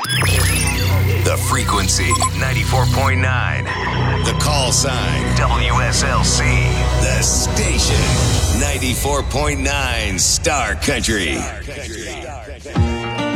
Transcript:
The frequency 94.9. The call sign WSLC. The station 94.9 Star Country.